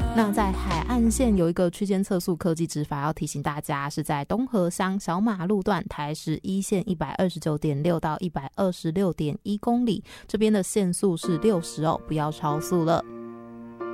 那在海岸线有一个区间测速科技执法，要提醒大家是在东河乡小马路段台11线 129.6 到 126.1 公里，这边的限速是60哦，不要超速了。